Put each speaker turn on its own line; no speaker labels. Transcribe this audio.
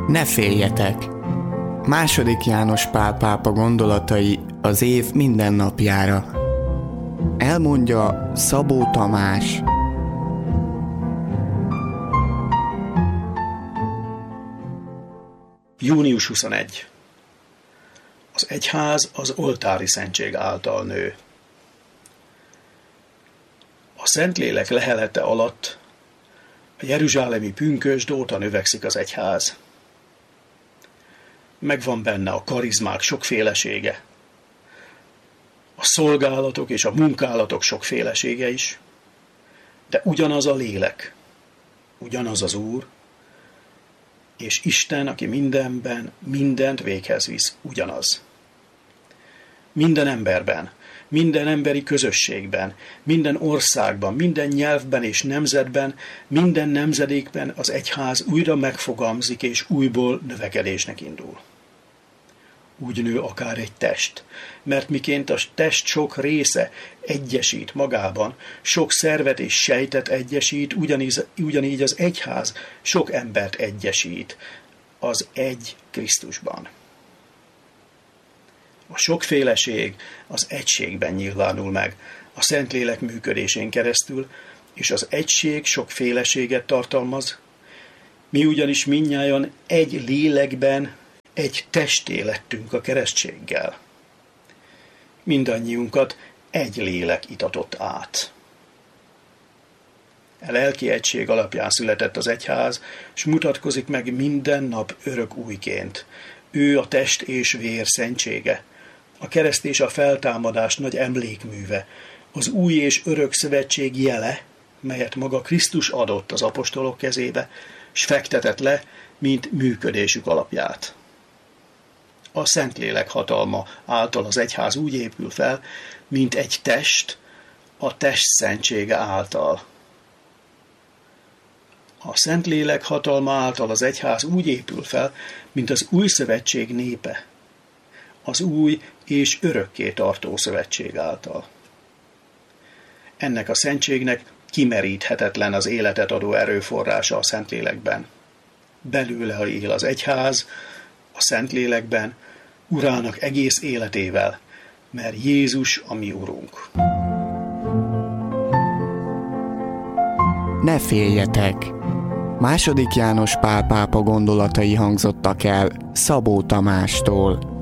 Ne féljetek! II. János Pál pápa gondolatai az év minden napjára. Elmondja Szabó Tamás.
Június 21. Az egyház az oltári szentség által nő. A Szentlélek lehelete alatt a jeruzsálemi pünkösd óta növekszik az egyház. Megvan benne a karizmák sokfélesége, a szolgálatok és a munkálatok sokfélesége is, de ugyanaz a lélek, ugyanaz az Úr, és Isten, aki mindenben mindent véghez visz, ugyanaz. Minden emberben, minden emberi közösségben, minden országban, minden nyelvben és nemzetben, minden nemzedékben az egyház újra megfogalmazik és újból növekedésnek indul. Úgy nő akár egy test, mert miként a test sok része egyesít magában, sok szervet és sejtet egyesít, ugyanígy az egyház sok embert egyesít az egy Krisztusban. A sokféleség az egységben nyilvánul meg, a Szentlélek működésén keresztül, és az egység sokféleséget tartalmaz, mi ugyanis mindnyájan egy lélekben, egy testé lettünk a keresztséggel. Mindannyiunkat egy lélek itatott át. A lelki egység alapján született az egyház, s mutatkozik meg minden nap örök újként. Ő a test és vér szentsége, a kereszt és a feltámadás nagy emlékműve, az új és örök szövetség jele, melyet maga Krisztus adott az apostolok kezébe, s fektetett le, mint működésük alapját. A Szentlélek hatalma által az egyház úgy épül fel, mint egy test, a test szentsége által. A Szentlélek hatalma által az egyház úgy épül fel, mint az új szövetség népe, az új és örökké tartó szövetség által. Ennek a szentségnek kimeríthetetlen az életet adó erőforrása a Szentlélekben. Belőle él az egyház, a Szentlélekben, Urának egész életével, mert Jézus a mi Urunk.
Ne féljetek! II. János Pál pápa gondolatai hangzottak el Szabó Tamástól.